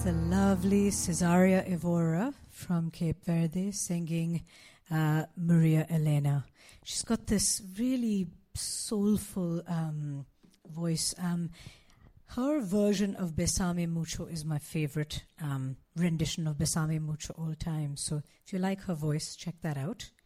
The lovely Cesaria Evora from Cape Verde singing Maria Elena. She's got this really soulful voice. Her version of Besame Mucho is my favorite rendition of Besame Mucho all time. So if you like her voice, check that out.